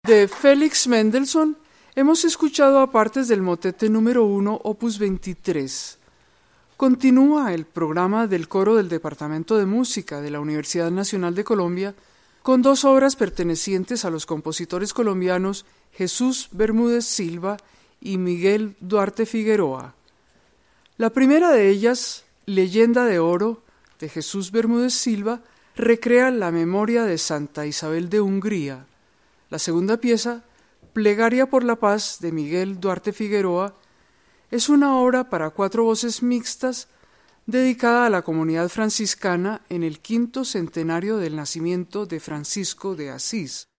De Félix Mendelssohn hemos escuchado a partes del motete número 1, opus 23. Continúa el programa del coro del Departamento de Música de la Universidad Nacional de Colombia con dos obras pertenecientes a los compositores colombianos Jesús Bermúdez Silva y Miguel Duarte Figueroa. La primera de ellas, Leyenda de Oro, de Jesús Bermúdez Silva, recrea la memoria de Santa Isabel de Hungría. La segunda pieza, Plegaria por la Paz, de Miguel Duarte Figueroa, es una obra para 4 voces mixtas dedicada a la comunidad franciscana en el 5º centenario del nacimiento de Francisco de Asís.